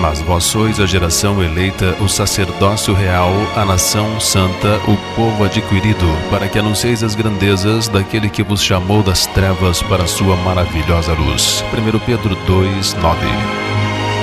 Mas vós sois a geração eleita, o sacerdócio real, a nação santa, o povo adquirido, para que anuncieis as grandezas daquele que vos chamou das trevas para a sua maravilhosa luz. 1 Pedro 2:9.